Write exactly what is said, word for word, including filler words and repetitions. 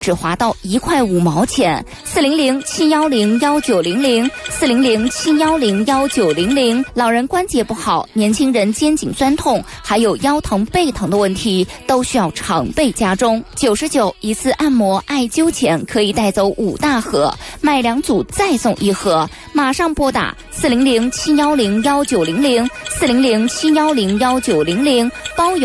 只划到一块五毛钱。四零零七幺零幺九零零，四零零七幺零幺九零零。老人关节不好，年轻人肩颈酸痛，还有腰疼背疼的问题，都需要常备家中。九十九一次按摩艾灸钱可以带走五大盒，买两组再送一盒。马上拨打四零零七幺零幺九零零，四零零七幺零幺九零零，包邮。